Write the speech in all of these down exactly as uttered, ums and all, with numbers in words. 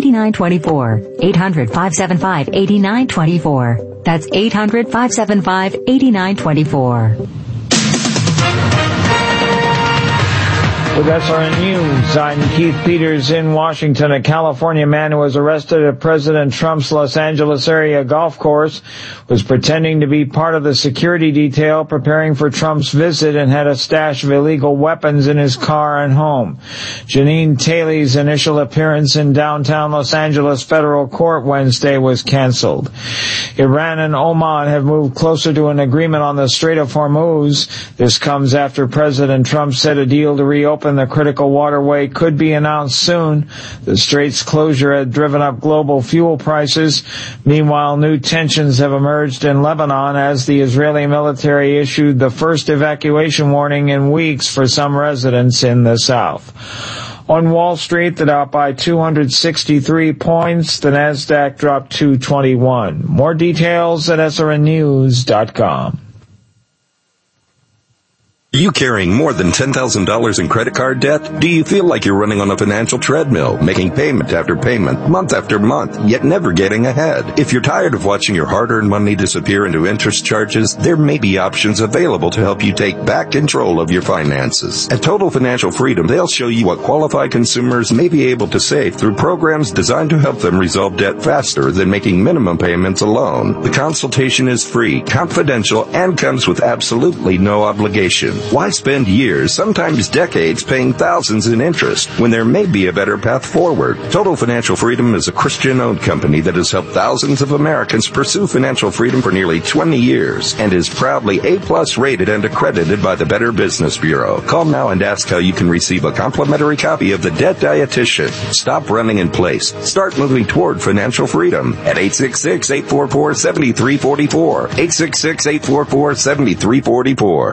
nine two four. eight hundred, five seven five, eight nine two four. That's eight hundred, five seven five, eight nine two four. With S R N News, I'm Keith Peters in Washington. A California man who was arrested at President Trump's Los Angeles area golf course was pretending to be part of the security detail preparing for Trump's visit and had a stash of illegal weapons in his car and home. Janine Taylor's initial appearance in downtown Los Angeles federal court Wednesday was canceled. Iran and Oman have moved closer to an agreement on the Strait of Hormuz. This comes after President Trump said a deal to reopen the critical waterway could be announced soon. The strait's closure had driven up global fuel prices. Meanwhile, new tensions have emerged in Lebanon as the Israeli military issued the first evacuation warning in weeks for some residents in the south. On Wall Street, the Dow by two hundred sixty-three points. The Nasdaq dropped two twenty-one. More details at S R N news dot com. Are you carrying more than ten thousand dollars in credit card debt? Do you feel like you're running on a financial treadmill, making payment after payment, month after month, yet never getting ahead? If you're tired of watching your hard-earned money disappear into interest charges, there may be options available to help you take back control of your finances. At Total Financial Freedom, they'll show you what qualified consumers may be able to save through programs designed to help them resolve debt faster than making minimum payments alone. The consultation is free, confidential, and comes with absolutely no obligation. Why spend years, sometimes decades, paying thousands in interest when there may be a better path forward? Total Financial Freedom is a Christian-owned company that has helped thousands of Americans pursue financial freedom for nearly twenty years and is proudly A-plus rated and accredited by the Better Business Bureau. Call now and ask how you can receive a complimentary copy of The Debt Dietitian. Stop running in place. Start moving toward financial freedom at eight six six, eight four four, seven three four four. eight six six, eight four four, seven three four four.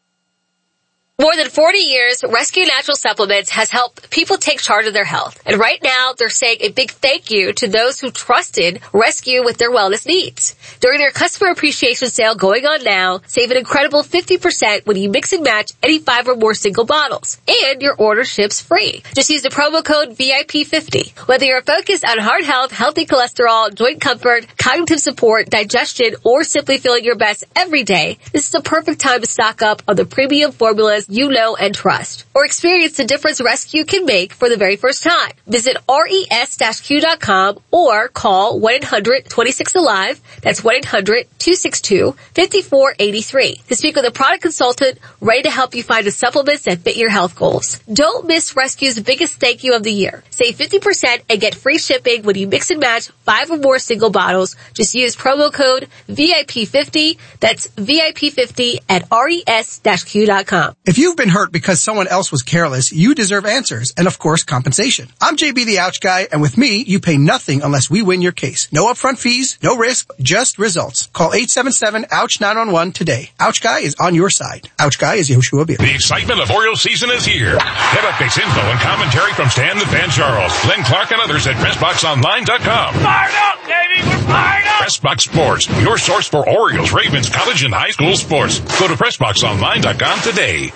More than forty years, Rescue Natural Supplements has helped people take charge of their health. And right now, they're saying a big thank you to those who trusted Rescue with their wellness needs. During their customer appreciation sale going on now, save an incredible fifty percent when you mix and match any five or more single bottles. And your order ships free. Just use the promo code V I P fifty. Whether you're focused on heart health, healthy cholesterol, joint comfort, cognitive support, digestion, or simply feeling your best every day, this is the perfect time to stock up on the premium formulas you know and trust. Or experience the difference Rescue can make for the very first time. Visit res q dot com or call one eight hundred, two six, alive. That's one eight hundred, two six two, five four eight three to speak with a product consultant ready to help you find the supplements that fit your health goals. Don't miss Rescue's biggest thank you of the year. Save fifty percent and get free shipping when you mix and match five or more single bottles. Just use promo code V I P fifty. That's V I P fifty at res q dot com. If you've been hurt because someone else was careless, you deserve answers and, of course, compensation. I'm J B the Ouch Guy, and with me, you pay nothing unless we win your case. No upfront fees, no risk, just results. Call eight seven seven, ouch, nine one one today. Ouch Guy is on your side. Ouch Guy is Yoshua Beer. The excitement of Orioles season is here. Get updates, info, and commentary from Stan the Fan Charles, Glenn Clark, and others at press box online dot com. Fired up, baby! We're fired up! PressBox Sports, your source for Orioles, Ravens, college, and high school sports. Go to press box online dot com today.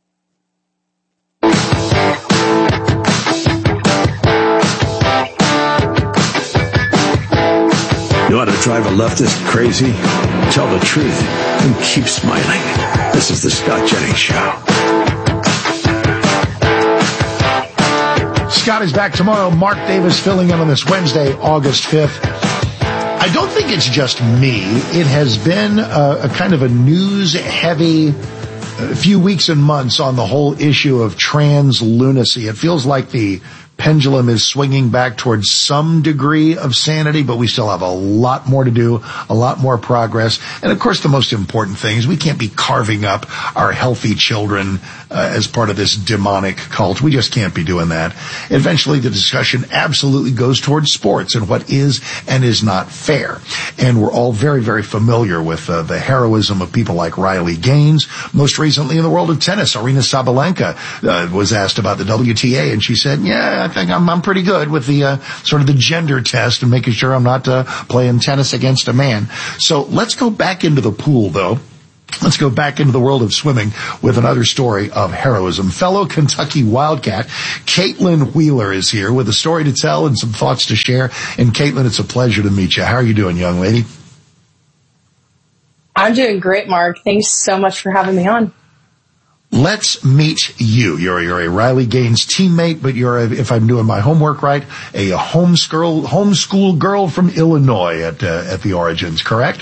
You want to drive a leftist crazy? Tell the truth and keep smiling. This is the Scott Jennings Show. Scott is back tomorrow. Mark Davis filling in on this Wednesday, August fifth. I don't think it's just me. It has been a, a kind of a news-heavy few weeks and months on the whole issue of trans lunacy. It feels like the pendulum is swinging back towards some degree of sanity, but we still have a lot more to do, a lot more progress. And of course, the most important thing is we can't be carving up our healthy children uh, as part of this demonic cult. We just can't be doing that. Eventually, the discussion absolutely goes towards sports and what is and is not fair. And we're all very, very familiar with uh, the heroism of people like Riley Gaines. Most recently in the world of tennis, Aryna Sabalenka uh, was asked about the W T A, and she said, yeah, I think I'm, I'm pretty good with the uh, sort of the gender test and making sure I'm not uh, playing tennis against a man. So let's go back into the pool, though, Let's go back into the world of swimming with another story of heroism. Fellow Kentucky Wildcat Caitlin Wheeler is here with a story to tell and some thoughts to share. And Caitlin, it's a pleasure to meet you. How are you doing, young lady? I'm doing great, Mark. Thanks so much for having me on. Let's meet you. You're, you're a Riley Gaines teammate, but you're, a, if I'm doing my homework right, a homeschool, homeschool girl from Illinois at, uh, at the Origins, correct?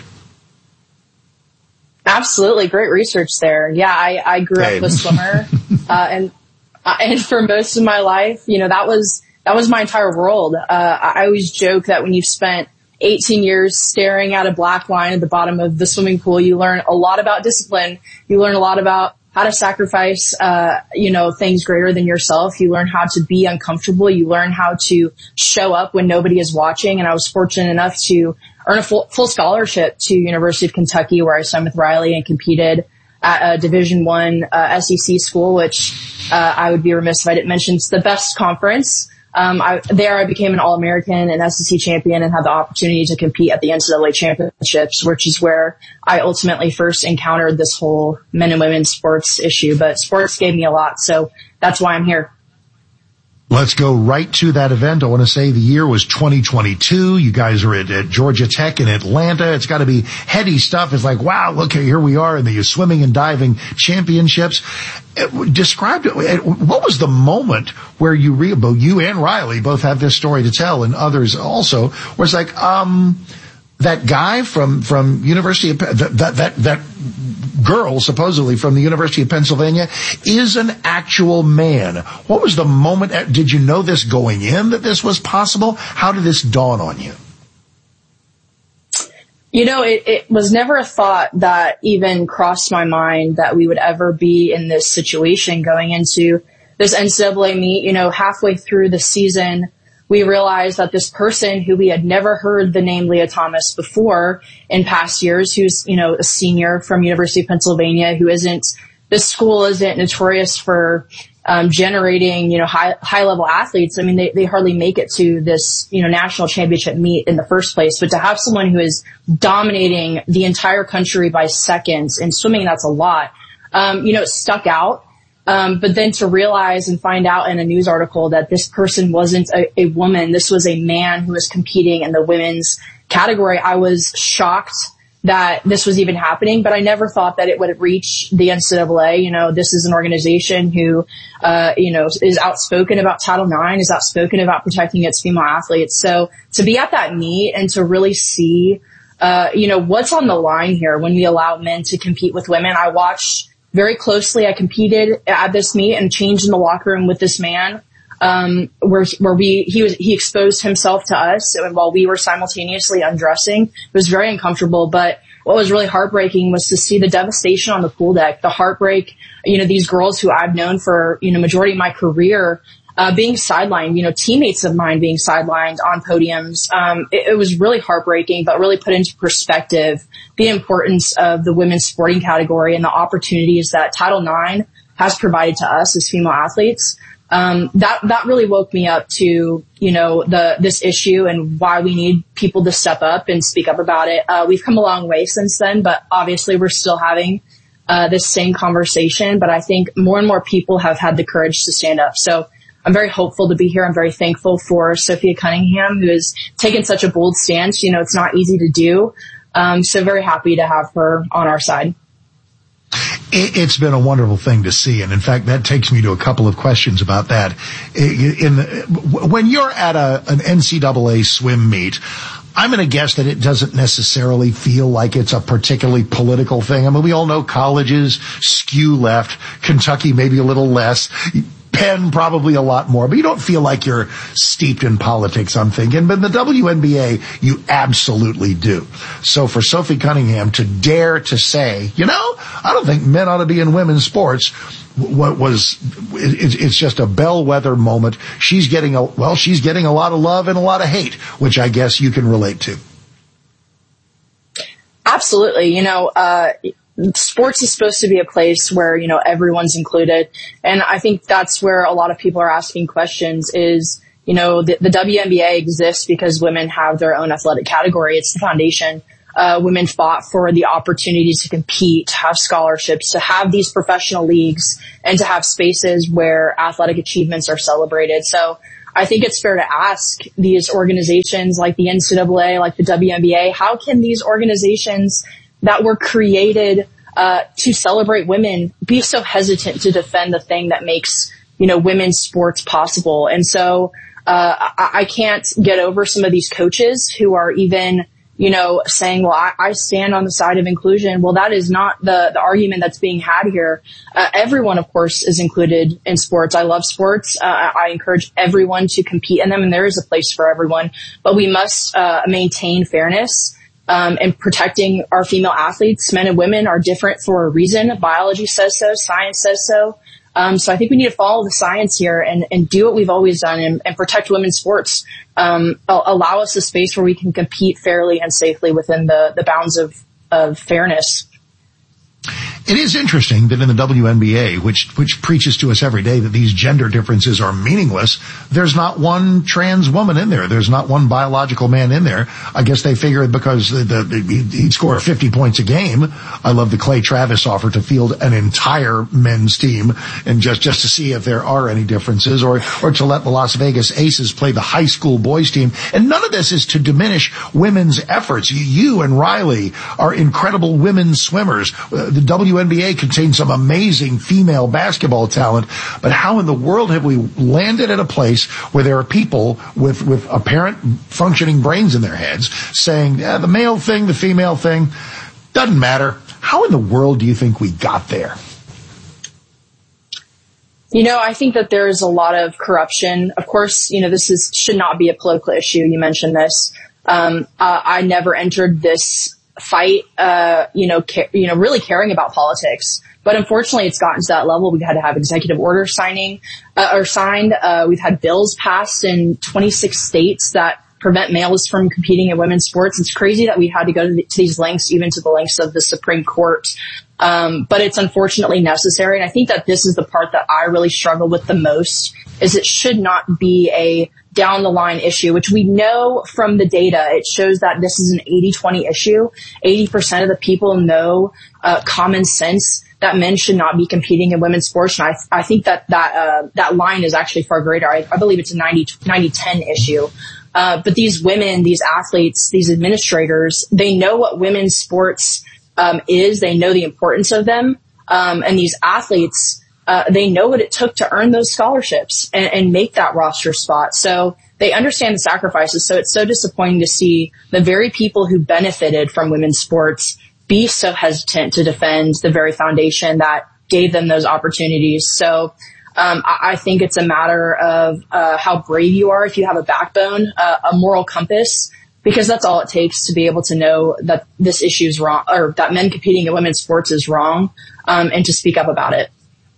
Absolutely. Great research there. Yeah, I, I grew hey. up a swimmer, uh, and, uh, and for most of my life, you know, that was, that was my entire world. Uh, I always joke that when you've spent eighteen years staring at a black line at the bottom of the swimming pool, you learn a lot about discipline. You learn a lot about how to sacrifice, uh, you know, things greater than yourself. You learn how to be uncomfortable. You learn how to show up when nobody is watching. And I was fortunate enough to earn a full, full scholarship to University of Kentucky, where I swam with Riley and competed at a Division One uh, S E C school, which uh, I would be remiss if I didn't mention. It's the best conference. Um, I, there I became an All-American and S E C champion and had the opportunity to compete at the N C double A championships, which is where I ultimately first encountered this whole men and women's sports issue. But sports gave me a lot, so that's why I'm here. Let's go right to that event. I want to say the year was twenty twenty-two. You guys are at, at Georgia Tech in Atlanta. It's got to be heady stuff. It's like, wow, look, here we are in the swimming and diving championships. Describe it. What was the moment where you, re- you and Riley both have this story to tell, and others also, where it's like, um, that guy from, from University of, that, that, that, that girl supposedly from the University of Pennsylvania is an actual man. What was the moment? Did you know this going in, that this was possible? How did this dawn on you? You know, it, it was never a thought that even crossed my mind that we would ever be in this situation going into this N C double A meet. You know, halfway through the season, we realized that this person who we had never heard the name Leah Thomas before in past years, who's, you know, a senior from University of Pennsylvania, who isn't, this school isn't notorious for um, generating, you know, high, high level athletes. I mean, they, they hardly make it to this, you know, national championship meet in the first place. But to have someone who is dominating the entire country by seconds in swimming, that's a lot. Um, you know, it stuck out. Um, but then to realize and find out in a news article that this person wasn't a, a woman, this was a man who was competing in the women's category, I was shocked that this was even happening, but I never thought that it would reach the N C double A. You know, this is an organization who, uh, you know, is outspoken about Title nine, is outspoken about protecting its female athletes. So to be at that meet and to really see, uh, you know, what's on the line here when we allow men to compete with women. I watched very closely. I competed at this meet and changed in the locker room with this man, um, where, where we, he was, he exposed himself to us and while we were simultaneously undressing. It was very uncomfortable, but what was really heartbreaking was to see the devastation on the pool deck, the heartbreak, you know, these girls who I've known for, you know, majority of my career, uh, being sidelined, you know, teammates of mine being sidelined on podiums. Um, it, it was really heartbreaking, but really put into perspective the importance of the women's sporting category and the opportunities that Title nine has provided to us as female athletes. Um, that, that really woke me up to, you know, the, this issue and why we need people to step up and speak up about it. Uh, we've come a long way since then, but obviously we're still having, uh, this same conversation, but I think more and more people have had the courage to stand up. So I'm very hopeful to be here. I'm very thankful for Sophia Cunningham, who has taken such a bold stance. You know, it's not easy to do. Um, so very happy to have her on our side. It's been a wonderful thing to see. And in fact, that takes me to a couple of questions about that. In the, when you're at a, an N C double A swim meet, I'm going to guess that it doesn't necessarily feel like it's a particularly political thing. I mean, we all know colleges skew left, Kentucky maybe a little less, Penn probably a lot more, but you don't feel like you're steeped in politics, I'm thinking. But in the W N B A, you absolutely do. So for Sophie Cunningham to dare to say, you know, I don't think men ought to be in women's sports, what was, it's just a bellwether moment. She's getting a, well, she's getting a lot of love and a lot of hate, which I guess you can relate to. Absolutely. You know, uh, sports is supposed to be a place where, you know, everyone's included. And I think that's where a lot of people are asking questions is, you know, the, the W N B A exists because women have their own athletic category. It's the foundation. uh, women fought for the opportunities to compete, to have scholarships, to have these professional leagues, and to have spaces where athletic achievements are celebrated. So I think it's fair to ask these organizations like the N C double A, like the W N B A, how can these organizations that were created uh, to celebrate women be so hesitant to defend the thing that makes, you know, women's sports possible? And so uh, I, I can't get over some of these coaches who are even, you know, saying, well, I, I stand on the side of inclusion. Well, that is not the, the argument that's being had here. Uh, everyone, of course, is included in sports. I love sports. Uh, I encourage everyone to compete in them, and there is a place for everyone. But we must uh, maintain fairness um, and protecting our female athletes. Men and women are different for a reason. Biology says so. Science says so. Um, so I think we need to follow the science here and, and do what we've always done and, and protect women's sports. Um, allow us a space where we can compete fairly and safely within the, the bounds of, of fairness. It is interesting that in the W N B A, which which preaches to us every day that these gender differences are meaningless, there's not one trans woman in there. There's not one biological man in there. I guess they figured because the, the, he'd score fifty points a game. I love the Clay Travis offer to field an entire men's team and just, just to see if there are any differences, or, or to let the Las Vegas Aces play the high school boys team. And none of this is to diminish women's efforts. You and Riley are incredible women's swimmers. Uh, the W N B A contains some amazing female basketball talent, but how in the world have we landed at a place where there are people with, with apparent functioning brains in their heads saying, yeah, the male thing, the female thing, doesn't matter. How in the world do you think we got there? You know, I think that there is a lot of corruption. Of course, you know, this is should not be a political issue. You mentioned this. Um, uh, I never entered this fight, uh, you know, ca- you know, really caring about politics. But unfortunately, it's gotten to that level. We've had to have executive orders signing, uh, or signed. Uh, we've had bills passed in twenty-six states that prevent males from competing in women's sports. It's crazy that we had to go to, the, to these lengths, even to the lengths of the Supreme Court. Um, but it's unfortunately necessary. And I think that this is the part that I really struggle with the most, is it should not be a down the line issue, which we know from the data. It shows that this is an eighty twenty issue. eighty percent of the people know, uh, common sense that men should not be competing in women's sports. And I, I think that that, uh, that line is actually far greater. I, I believe it's a ninety ten issue. Uh, but these women, these athletes, these administrators, they know what women's sports, um, is. They know the importance of them. Um, and these athletes, Uh, they know what it took to earn those scholarships and, and make that roster spot. So they understand the sacrifices. So it's so disappointing to see the very people who benefited from women's sports be so hesitant to defend the very foundation that gave them those opportunities. So um, I, I think it's a matter of uh, how brave you are, if you have a backbone, uh, a moral compass, because that's all it takes to be able to know that this issue is wrong, or that men competing in women's sports is wrong, um, and to speak up about it.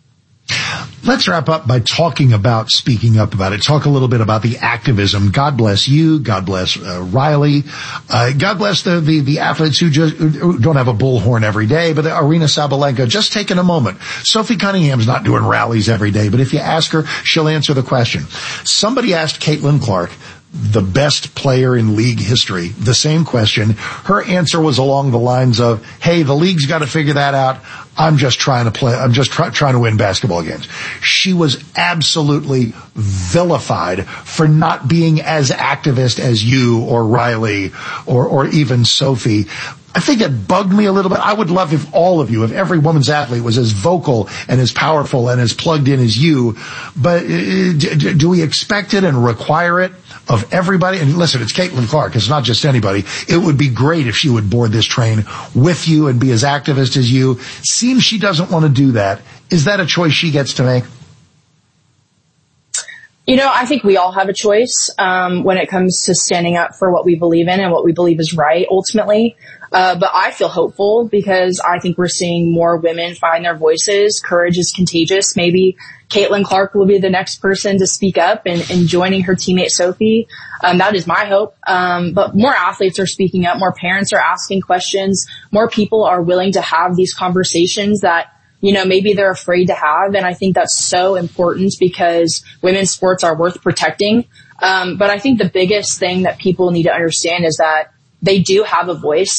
Let's wrap up by talking about speaking up about it. Talk a little bit about the activism. God bless you. God bless uh, Riley. Uh, God bless the, the, the athletes who just who don't have a bullhorn every day, but the Aryna Sabalenka, just taking a moment. Sophie Cunningham's not doing rallies every day, but if you ask her, she'll answer the question. Somebody asked Caitlin Clark, the best player in league history, the same question. Her answer was along the lines of, hey, the league's got to figure that out. I'm just trying to play. I'm just try, trying to win basketball games. She was absolutely vilified for not being as activist as you or Riley or, or even Sophie. I think it bugged me a little bit. I would love if all of you, if every women's athlete was as vocal and as powerful and as plugged in as you. But uh, do we expect it and require it of everybody? And listen, it's Caitlin Clark. It's not just anybody. It would be great if she would board this train with you and be as activist as you. Seems she doesn't want to do that. Is that a choice she gets to make? You know, I think we all have a choice um, when it comes to standing up for what we believe in and what we believe is right, ultimately. Uh, but I feel hopeful because I think we're seeing more women find their voices. Courage is contagious. Maybe Caitlin Clark will be the next person to speak up and, and joining her teammate Sophie. Um, that is my hope. Um, but more athletes are speaking up. More parents are asking questions. More people are willing to have these conversations that, you know, maybe they're afraid to have. And I think that's so important because women's sports are worth protecting. Um, but I think the biggest thing that people need to understand is that they do have a voice.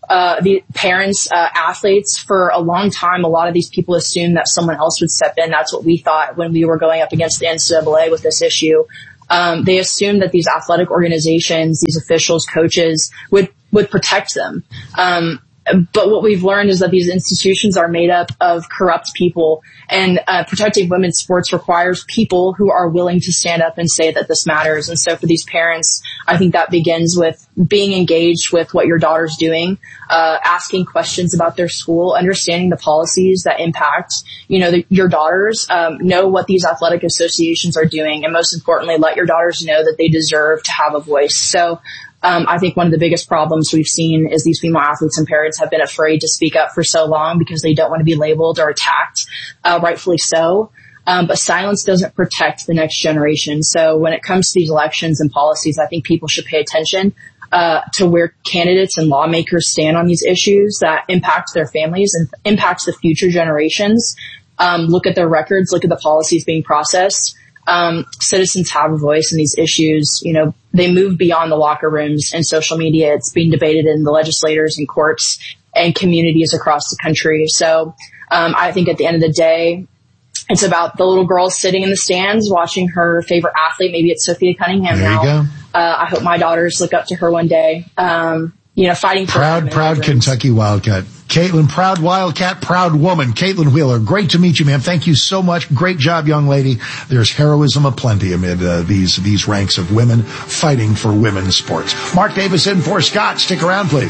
uh, the parents, uh, athletes, for a long time, a lot of these people assumed that someone else would step in. That's what we thought when we were going up against the N C double A with this issue. Um, they assumed that these athletic organizations, these officials, coaches would, would protect them. Um, But what we've learned is that these institutions are made up of corrupt people, and uh, protecting women's sports requires people who are willing to stand up and say that this matters. And so for these parents, I think that begins with being engaged with what your daughter's doing, uh, asking questions about their school, understanding the policies that impact, you know, the, your daughters, um, know what these athletic associations are doing, and most importantly, let your daughters know that they deserve to have a voice. So Um, I think one of the biggest problems we've seen is these female athletes and parents have been afraid to speak up for so long because they don't want to be labeled or attacked, uh, rightfully so. Um, but silence doesn't protect the next generation. So when it comes to these elections and policies, I think people should pay attention uh, to where candidates and lawmakers stand on these issues that impact their families and impacts the future generations. Um, look at their records, look at the policies being processed. Um, citizens have a voice in these issues. You know, they move beyond the locker rooms and social media. It's being debated in the legislators and courts and communities across the country. So, um, I think at the end of the day, it's about the little girl sitting in the stands watching her favorite athlete. Maybe it's Sophia Cunningham there now. You go. Uh, I hope my daughters look up to her one day. Um, you know, fighting for proud, proud Kentucky Wildcat. Caitlin, proud Wildcat, proud woman. Caitlin Wheeler, great to meet you, ma'am. Thank you so much. Great job, young lady. There's heroism aplenty amid uh, these these ranks of women fighting for women's sports. Mark Davis in for Scott. Stick around, please.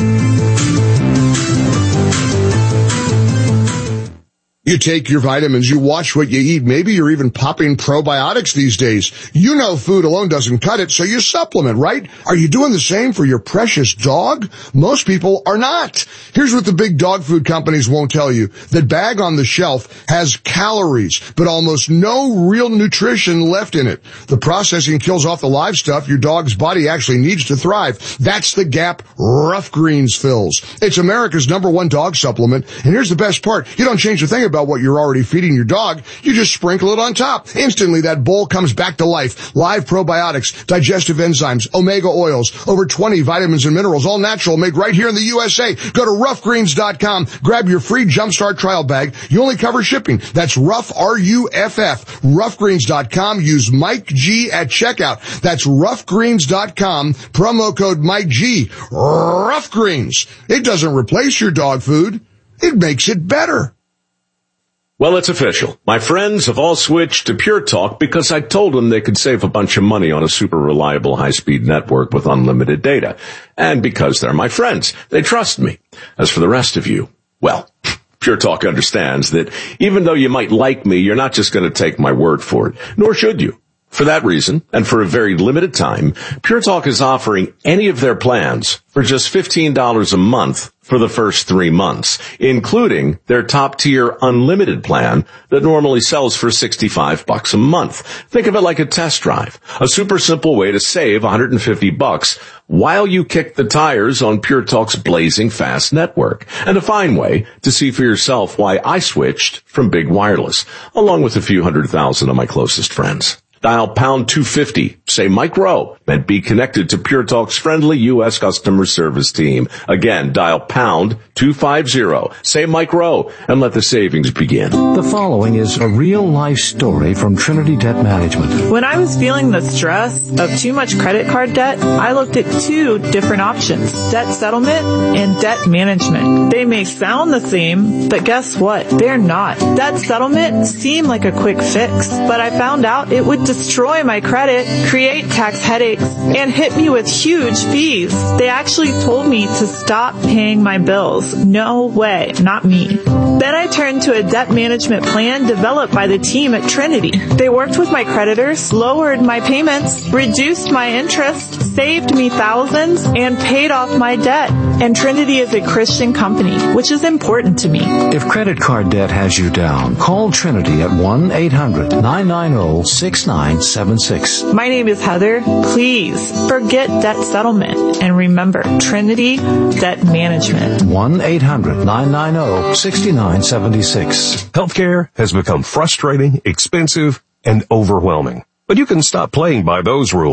You take your vitamins, you watch what you eat. Maybe you're even popping probiotics these days. You know food alone doesn't cut it, so you supplement, right? Are you doing the same for your precious dog? Most people are not. Here's what the big dog food companies won't tell you. The bag on the shelf has calories, but almost no real nutrition left in it. The processing kills off the live stuff your dog's body actually needs to thrive. That's the gap Rough Greens fills. It's America's number one dog supplement, and here's the best part. You don't change a thing about what you're already feeding your dog. You just sprinkle it on top. Instantly, that bowl comes back to life. Live probiotics, digestive enzymes, omega oils, over twenty vitamins and minerals, all natural, made right here in the U S A. Go to rough greens dot com. Grab your free Jumpstart trial bag. You only cover shipping. That's rough, R U F F. rough greens dot com. Use Mike G at checkout. That's rough greens dot com. Promo code Mike G. Rough Greens. It doesn't replace your dog food. It makes it better. Well, it's official. My friends have all switched to Pure Talk because I told them they could save a bunch of money on a super reliable high-speed network with unlimited data. And because they're my friends, they trust me. As for the rest of you, well, Pure Talk understands that even though you might like me, you're not just going to take my word for it, nor should you. For that reason, and for a very limited time, Pure Talk is offering any of their plans for just fifteen dollars a month for the first three months, including their top-tier unlimited plan that normally sells for sixty-five bucks a month. Think of it like a test drive, a super simple way to save one hundred fifty bucks while you kick the tires on Pure Talk's blazing fast network, and a fine way to see for yourself why I switched from Big Wireless, along with a few hundred thousand of my closest friends. Dial pound two fifty, say Mike Rowe, and be connected to Pure Talk's friendly U S customer service team. Again, dial pound two fifty, say Mike Rowe, and let the savings begin. The following is a real-life story from Trinity Debt Management. When I was feeling the stress of too much credit card debt, I looked at two different options, debt settlement and debt management. They may sound the same, but guess what? They're not. Debt settlement seemed like a quick fix, but I found out it would destroy my credit, create tax headaches, and hit me with huge fees. They actually told me to stop paying my bills. No way, not me. Then I turned to a debt management plan developed by the team at Trinity. They worked with my creditors, lowered my payments, reduced my interest, saved me thousands, and paid off my debt. And Trinity is a Christian company, which is important to me. If credit card debt has you down, call Trinity at one eight hundred nine nine zero six nine seven six. My name is Heather. Please forget debt settlement and remember Trinity Debt Management. one eight hundred nine nine zero six nine seven six. Healthcare has become frustrating, expensive, and overwhelming. But you can stop playing by those rules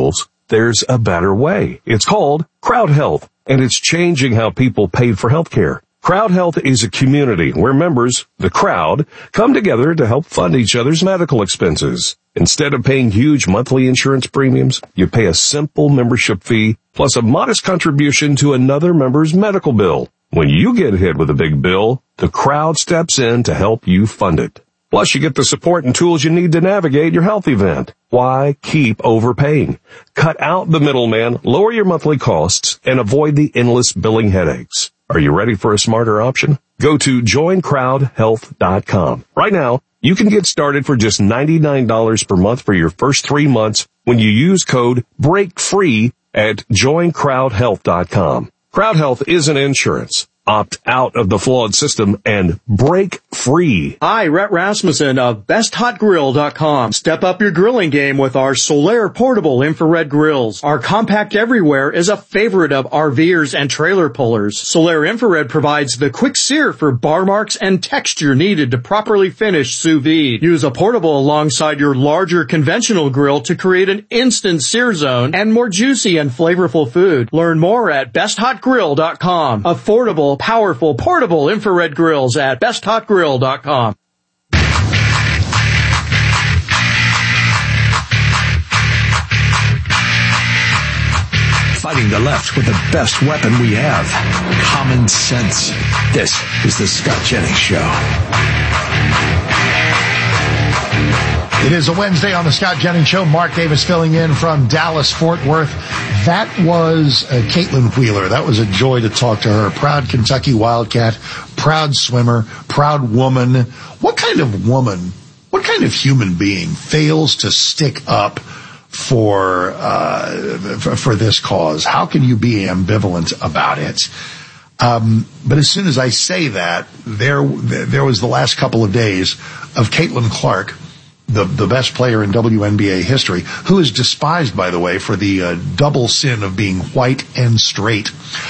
there's a better way. It's called Crowd Health, and it's changing how people pay for health care. Crowd Health is a community where members, the crowd, come together to help fund each other's medical expenses. Instead of paying huge monthly insurance premiums, you pay a simple membership fee plus a modest contribution to another member's medical bill. When you get hit with a big bill, the crowd steps in to help you fund it. Plus, you get the support and tools you need to navigate your health event. Why keep overpaying? Cut out the middleman, lower your monthly costs, and avoid the endless billing headaches. Are you ready for a smarter option? Go to join crowd health dot com. Right now, you can get started for just ninety-nine dollars per month for your first three months when you use code BREAKFREE at join crowd health dot com. Crowd Health isn't insurance. Opt out of the flawed system and break free. Hi, Rhett Rasmussen of best hot grill dot com. Step up your grilling game with our Solaire portable infrared grills. Our compact everywhere is a favorite of RVers and trailer pullers. Solaire infrared provides the quick sear for bar marks and texture needed to properly finish sous vide. Use a portable alongside your larger conventional grill to create an instant sear zone and more juicy and flavorful food. Learn more at best hot grill dot com. Affordable, powerful, portable infrared grills at best hot grill dot com. Fighting the left with the best weapon we have, common sense. This is the Scott Jennings Show. It is a Wednesday on the Scott Jennings Show. Mark Davis filling in from Dallas, Fort Worth. That was uh, Caitlin Wheeler. That was a joy to talk to her. Proud Kentucky Wildcat, proud swimmer, proud woman. What kind of woman, what kind of human being fails to stick up for, uh, for, for this cause? How can you be ambivalent about it? Um, but as soon as I say that, there, there was the last couple of days of Caitlin Clark, the the best player in W N B A history, who is despised, by the way, for the uh, double sin of being white and straight.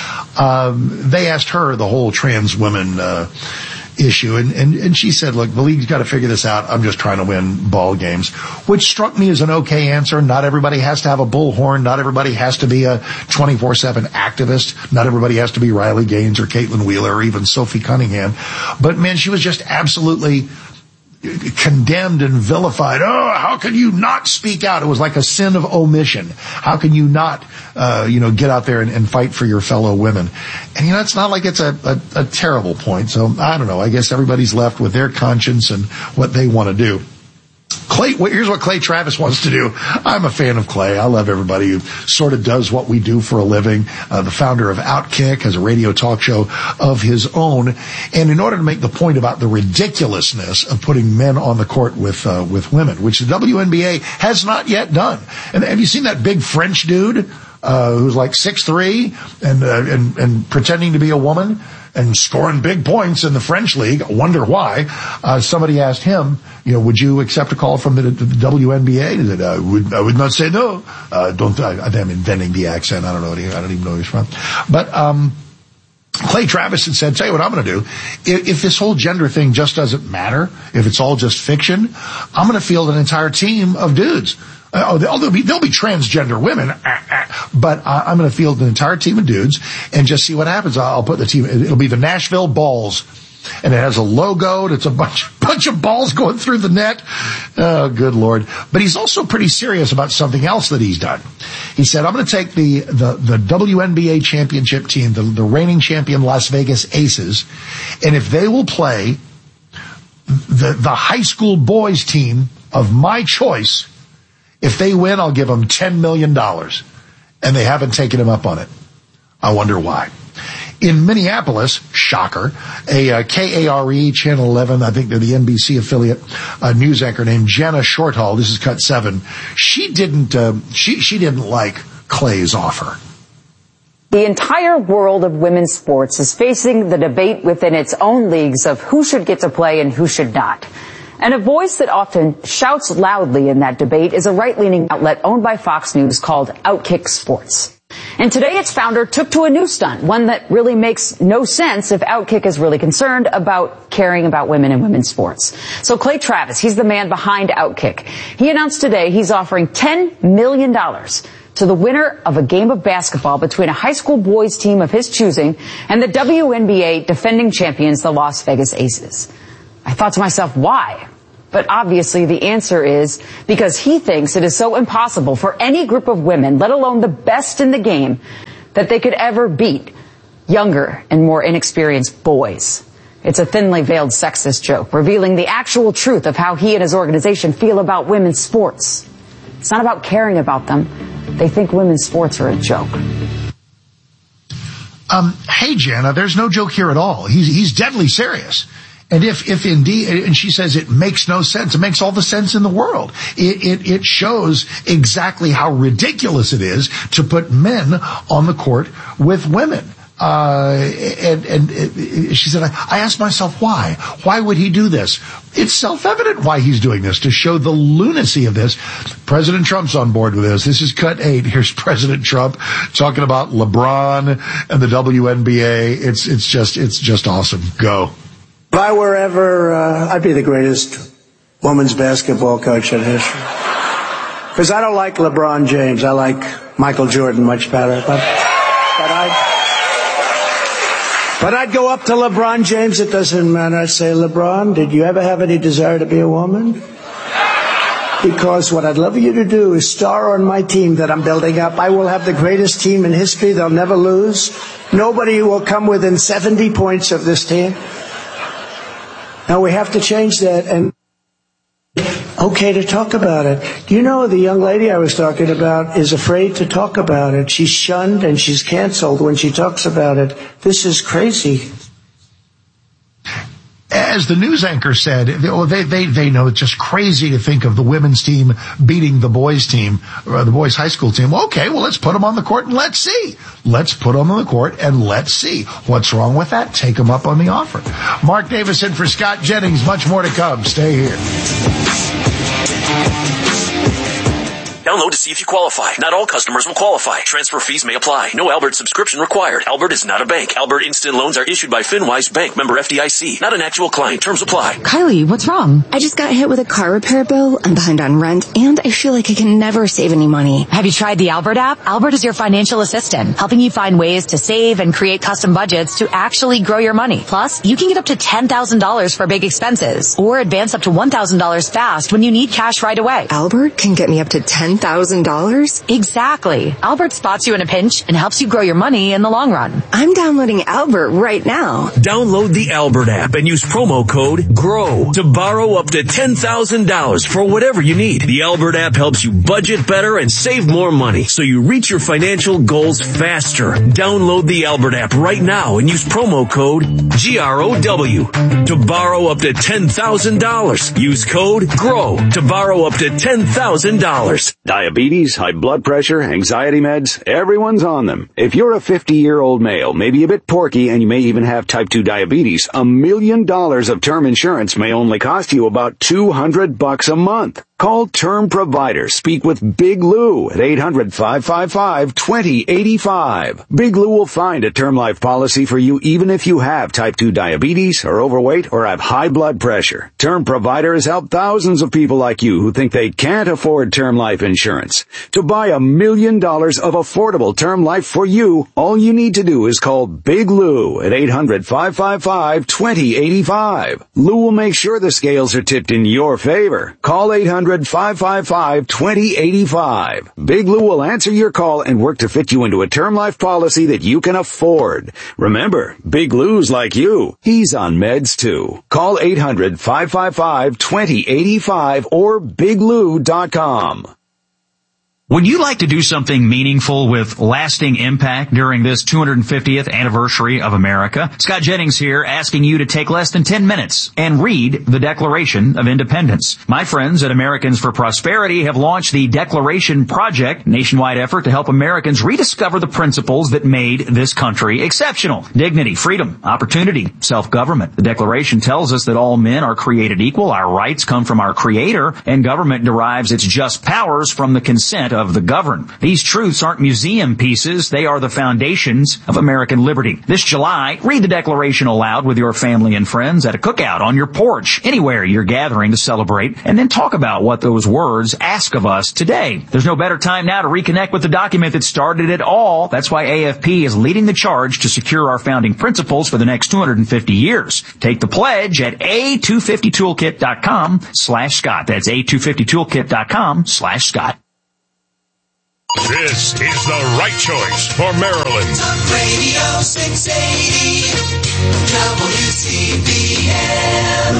Um, they asked her the whole trans women uh, issue, and, and, and she said, look, the league's got to figure this out. I'm just trying to win ball games, which struck me as an okay answer. Not everybody has to have a bullhorn. Not everybody has to be a twenty-four seven activist. Not everybody has to be Riley Gaines or Caitlin Wheeler or even Sophie Cunningham. But, man, she was just absolutely condemned and vilified. Oh, how can you not speak out? It was like a sin of omission. How can you not, uh, you know, get out there and, and fight for your fellow women? And, you know, it's not like it's a, a, a terrible point. So, I don't know. I guess everybody's left with their conscience and what they want to do. Clay, here's what Clay Travis wants to do. I'm a fan of Clay. I love everybody who sort of does what we do for a living. Uh, the founder of Outkick has a radio talk show of his own. And in order to make the point about the ridiculousness of putting men on the court with, uh, with women, which the W N B A has not yet done. And have you seen that big French dude, uh, who's like six three and, uh, and, and pretending to be a woman and scoring big points in the French league? I wonder why. Uh, somebody asked him, you know, would you accept a call from the, the W N B A? He said, I would, I would not say no. Uh, don't, I, I'm inventing the accent. I don't know what he, I don't even know where he's from. But, um, Clay Travis had said, tell you what I'm going to do. If, if this whole gender thing just doesn't matter, if it's all just fiction, I'm going to field an entire team of dudes. Uh, oh, there'll be, there'll be transgender women, uh, uh, but uh, I'm going to field an entire team of dudes and just see what happens. I'll put the team, it'll be the Nashville Balls. And it has a logo, and it's a bunch, bunch of balls going through the net. Oh, good Lord. But he's also pretty serious about something else that he's done. He said, I'm going to take the, the, the W N B A championship team, the, the reigning champion Las Vegas Aces, and if they will play the, the high school boys team of my choice, if they win, I'll give them ten million dollars. And they haven't taken him up on it. I wonder why. In Minneapolis, shocker, a uh, K A R E Channel eleven, I think they're the N B C affiliate, uh, news anchor named Jana Shorthall, this is cut seven, she didn't, uh, she, she didn't like Clay's offer. The entire world of women's sports is facing the debate within its own leagues of who should get to play and who should not. And a voice that often shouts loudly in that debate is a right-leaning outlet owned by Fox News called Outkick Sports. And today its founder took to a new stunt, one that really makes no sense if Outkick is really concerned about caring about women in women's sports. So Clay Travis, he's the man behind Outkick. He announced today he's offering ten million dollars to the winner of a game of basketball between a high school boys team of his choosing and the W N B A defending champions, the Las Vegas Aces. I thought to myself, why? But obviously the answer is because he thinks it is so impossible for any group of women, let alone the best in the game, that they could ever beat younger and more inexperienced boys. It's a thinly veiled sexist joke, revealing the actual truth of how he and his organization feel about women's sports. It's not about caring about them. They think women's sports are a joke. Um, hey, Jana, there's no joke here at all. He's, he's deadly serious. And if, if indeed, and she says it makes no sense, it makes all the sense in the world. It, it, it shows exactly how ridiculous it is to put men on the court with women. Uh, and, and it, she said, I, I asked myself why. Why would he do this? It's self-evident why he's doing this, to show the lunacy of this. President Trump's on board with this. This is cut eight. Here's President Trump talking about LeBron and the W N B A. It's, it's just, it's just awesome. Go. If I were ever, uh, I'd be the greatest women's basketball coach in history. Because I don't like LeBron James. I like Michael Jordan much better. But, but I'd, but I'd go up to LeBron James. It doesn't matter. I'd say, LeBron, did you ever have any desire to be a woman? Because what I'd love you to do is star on my team that I'm building up. I will have the greatest team in history. They'll never lose. Nobody will come within seventy points of this team. Now we have to change that, and okay to talk about it. Do you know the young lady I was talking about is afraid to talk about it? She's shunned and she's canceled when she talks about it. This is crazy. As the news anchor said, they, they, they know it's just crazy to think of the women's team beating the boys team, or the boys high school team. Well, okay, well, let's put them on the court and let's see. Let's put them on the court and let's see. What's wrong with that? Take them up on the offer. Mark Davis in for Scott Jennings. Much more to come. Stay here. Download to see if you qualify. Not all customers will qualify. Transfer fees may apply. No Albert subscription required. Albert is not a bank. Albert Instant Loans are issued by FinWise Bank, member F D I C. Not an actual client. Terms apply. Kylie, what's wrong? I just got hit with a car repair bill. I'm behind on rent, and I feel like I can never save any money. Have you tried the Albert app? Albert is your financial assistant, helping you find ways to save and create custom budgets to actually grow your money. Plus, you can get up to ten thousand dollars for big expenses, or advance up to one thousand dollars fast when you need cash right away. Albert can get me up to ten thousand dollars? Exactly. Albert spots you in a pinch and helps you grow your money in the long run. I'm downloading Albert right now. Download the Albert app and use promo code GROW to borrow up to ten thousand dollars for whatever you need. The Albert app helps you budget better and save more money so you reach your financial goals faster. Download the Albert app right now and use promo code G R O W to borrow up to ten thousand dollars. Use code GROW to borrow up to ten thousand dollars. Diabetes, high blood pressure, anxiety meds, everyone's on them. If you're a fifty-year-old male, maybe a bit porky, and you may even have type two diabetes, a million dollars of term insurance may only cost you about two hundred bucks a month. Call Term Provider. Speak with Big Lou at eight hundred, five five five, two zero eight five. Big Lou will find a term life policy for you even if you have type two diabetes, are overweight, or have high blood pressure. Term Provider has helped thousands of people like you who think they can't afford term life insurance. To buy a million dollars of affordable term life for you, all you need to do is call Big Lou at eight hundred, five five five, two zero eight five. Lou will make sure the scales are tipped in your favor. Call eight hundred, five five five, two zero eight five. Big Lou will answer your call and work to fit you into a term life policy that you can afford. Remember, Big Lou's like you. He's on meds too. Call eight hundred, five five five, two zero eight five or big lou dot com. Would you like to do something meaningful with lasting impact during this two hundred fiftieth anniversary of America? Scott Jennings here, asking you to take less than ten minutes and read the Declaration of Independence. My friends at Americans for Prosperity have launched the Declaration Project, a nationwide effort to help Americans rediscover the principles that made this country exceptional. Dignity, freedom, opportunity, self-government. The Declaration tells us that all men are created equal, our rights come from our Creator, and government derives its just powers from the consent of the governed. These truths aren't museum pieces. They are the foundations of American liberty. This July, read the Declaration aloud with your family and friends at a cookout, on your porch, anywhere you're gathering to celebrate, and then talk about what those words ask of us today. There's no better time now to reconnect with the document that started it all. That's why A F P is leading the charge to secure our founding principles for the next two hundred fifty years. Take the pledge at A two fifty toolkit dot com slash Scott. That's A two fifty toolkit dot com slash Scott. This is the right choice for Maryland. Talk Radio six eighty, W C B N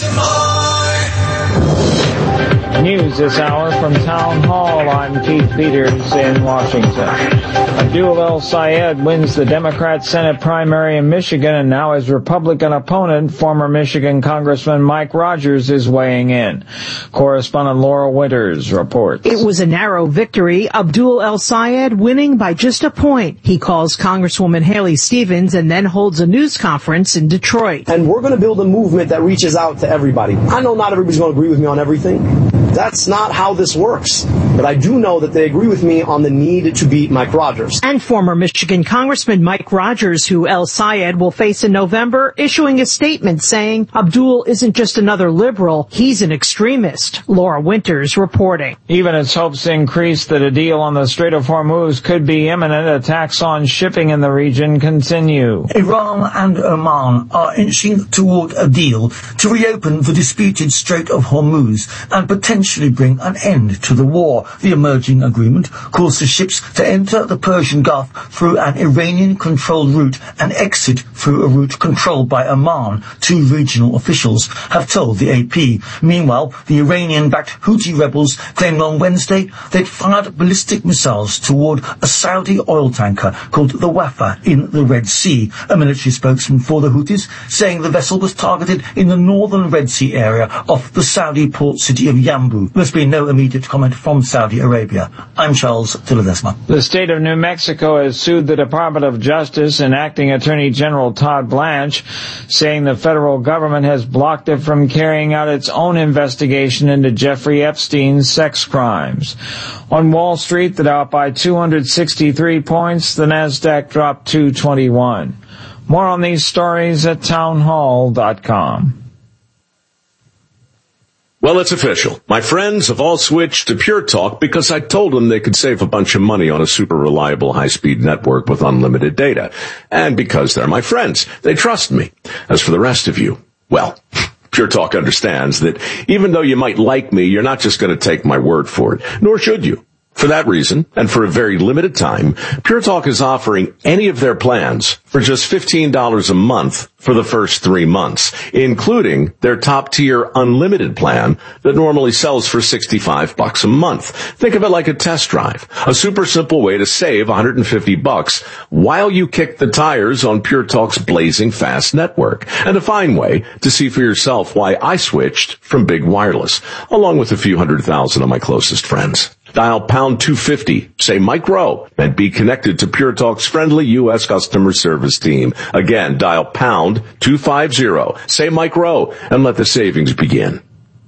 Baltimore. News this hour from Town Hall. I'm Keith Peters in Washington. Abdul El-Sayed wins the Democrat Senate primary in Michigan, and now his Republican opponent, former Michigan Congressman Mike Rogers, is weighing in. Correspondent Laura Winters reports. It was a narrow victory. Abdul El-Sayed winning by just a point. He calls Congresswoman Haley Stevens and then holds a news conference in Detroit. And we're going to build a movement that reaches out to everybody. I know not everybody's going to agree with me on everything. That's not how this works. But I do know that they agree with me on the need to beat Mike Rogers. And former Michigan Congressman Mike Rogers, who El-Sayed will face in November, issuing a statement saying Abdul isn't just another liberal, he's an extremist. Laura Winters reporting. Even as hopes increase that a deal on the Strait of Hormuz could be imminent, attacks on shipping in the region continue. Iran and Oman are inching toward a deal to reopen the disputed Strait of Hormuz and potentially bring an end to the war. The emerging agreement calls for ships to enter the Persian Gulf through an Iranian-controlled route and exit through a route controlled by Oman, two regional officials have told the A P. Meanwhile, the Iranian-backed Houthi rebels claimed on Wednesday they'd fired ballistic missiles toward a Saudi oil tanker called the Wafa in the Red Sea. A military spokesman for the Houthis saying the vessel was targeted in the northern Red Sea area off the Saudi port city of Yanbu. There's been no immediate comment from Saudi Arabia. I'm Charles Tiledesma. The state of New Mexico has sued the Department of Justice and Acting Attorney General Todd Blanche, saying the federal government has blocked it from carrying out its own investigation into Jeffrey Epstein's sex crimes. On Wall Street, the Dow up by two hundred sixty-three points, the Nasdaq dropped two twenty-one. More on these stories at townhall dot com. Well, it's official. My friends have all switched to Pure Talk because I told them they could save a bunch of money on a super reliable high-speed network with unlimited data. And because they're my friends, they trust me. As for the rest of you, well, Pure Talk understands that even though you might like me, you're not just going to take my word for it, nor should you. For that reason, and for a very limited time, Pure Talk is offering any of their plans for just fifteen dollars a month for the first three months, including their top-tier unlimited plan that normally sells for sixty-five bucks a month. Think of it like a test drive, a super simple way to save one hundred fifty bucks while you kick the tires on Pure Talk's blazing fast network, and a fine way to see for yourself why I switched from big wireless, along with a few hundred thousand of my closest friends. Dial pound two fifty, say Mike Rowe, and be connected to Pure Talk's friendly U S customer service team. Again, dial pound two fifty, say Mike Rowe, and let the savings begin.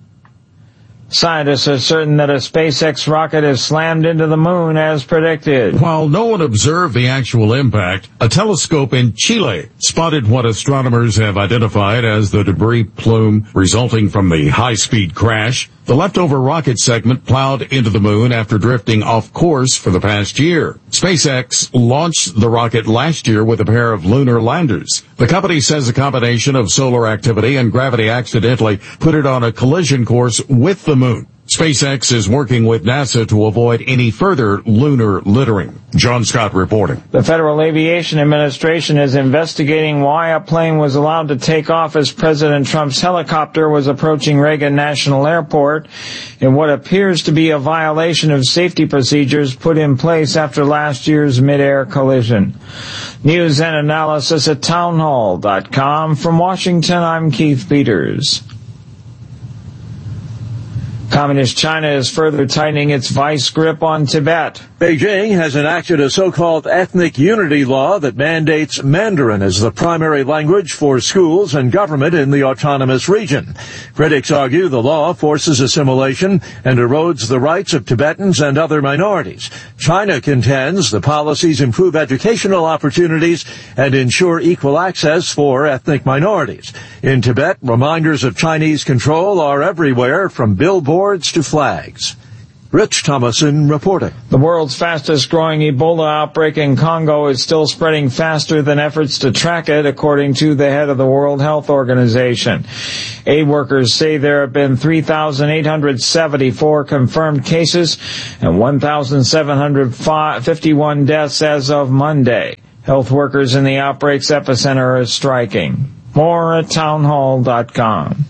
Scientists are certain that a SpaceX rocket has slammed into the moon as predicted. While no one observed the actual impact, a telescope in Chile spotted what astronomers have identified as the debris plume resulting from the high-speed crash. The leftover rocket segment plowed into the moon after drifting off course for the past year. SpaceX launched the rocket last year with a pair of lunar landers. The company says a combination of solar activity and gravity accidentally put it on a collision course with the moon. SpaceX is working with NASA to avoid any further lunar littering. John Scott reporting. The Federal Aviation Administration is investigating why a plane was allowed to take off as President Trump's helicopter was approaching Reagan National Airport in what appears to be a violation of safety procedures put in place after last year's mid-air collision. News and analysis at townhall dot com. From Washington, I'm Keith Peters. Communist China is further tightening its vice grip on Tibet. Beijing has enacted a so-called ethnic unity law that mandates Mandarin as the primary language for schools and government in the autonomous region. Critics argue the law forces assimilation and erodes the rights of Tibetans and other minorities. China contends the policies improve educational opportunities and ensure equal access for ethnic minorities. In Tibet, reminders of Chinese control are everywhere, from billboards to flags. Rich Thomason reporting. The world's fastest growing Ebola outbreak in Congo is still spreading faster than efforts to track it, according to the head of the World Health Organization. Aid workers say there have been three thousand eight hundred seventy-four confirmed cases and one thousand seven hundred fifty-one deaths as of Monday. Health workers in the outbreak's epicenter are striking. More at townhall dot com.